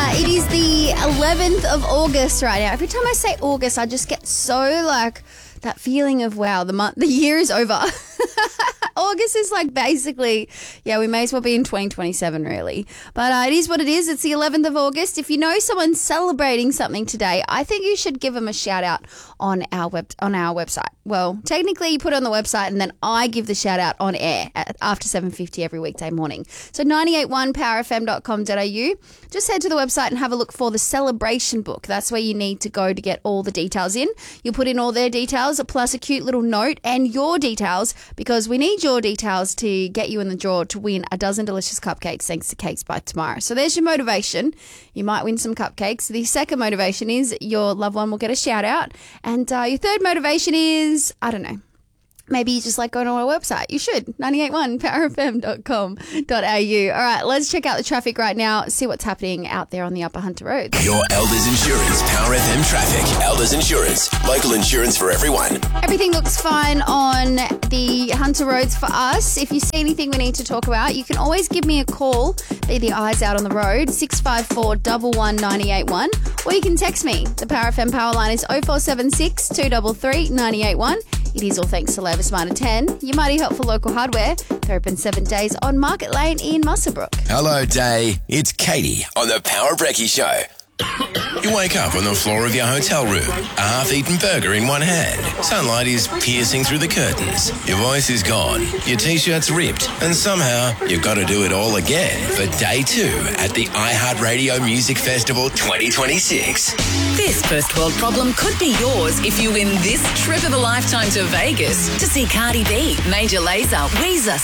It is the 11th of August right now. Every time I say August, I just get so like that feeling of, wow, the year is over. August is like basically, yeah, we may as well be in 2027 really. But it is what it is. It's the 11th of August. If you know someone celebrating something today, I think you should give them a shout out on our website. Well, technically you put it on the website and then I give the shout out on air after 7:50 every weekday morning. So 981powerfm.com.au. Just head to the website and have a look for the celebration book. That's where you need to go to get all the details in. You'll put in all their details plus a cute little note and your details, because we need your details to get you in the draw to win a dozen delicious cupcakes thanks to Cakes by Tomorrow. So there's your motivation. You might win some cupcakes. The second motivation is your loved one will get a shout out. And your third motivation is, I don't know, maybe you just like going on our website. You should. 981powerfm.com.au. All right, let's check out the traffic right now, see what's happening out there on the Upper Hunter Roads. Your Elders Insurance Power FM traffic. Elders Insurance. Local insurance for everyone. Everything looks fine on the Hunter Roads for us. If you see anything we need to talk about, you can always give me a call. Be the eyes out on the road, 654 11981. Or you can text me. The Power FM power line is 0476 233 981. It is all thanks to Labour Smarter 10, your mighty helpful local hardware. They're open 7 days on Market Lane in Muswellbrook. Hello, Day. It's Katie on the Power Brekkie Show. You wake up on the floor of your hotel room, a half-eaten burger in one hand. Sunlight is piercing through the curtains. Your voice is gone, your T-shirt's ripped, and somehow you've got to do it all again for day 2 at the iHeartRadio Music Festival 2026. This first world problem could be yours if you win this trip of a lifetime to Vegas to see Cardi B, Major Lazer, Weezer,